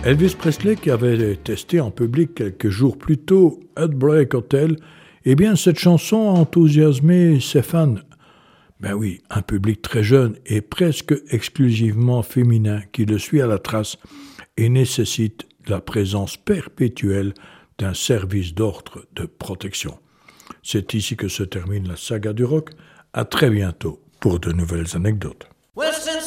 Elvis Presley, qui avait testé en public quelques jours plus tôt Heartbreak Hotel, eh bien cette chanson a enthousiasmé ses fans. Ben oui, un public très jeune et presque exclusivement féminin qui le suit à la trace et nécessite la présence perpétuelle d'un service d'ordre de protection. C'est ici que se termine la saga du rock. À très bientôt pour de nouvelles anecdotes.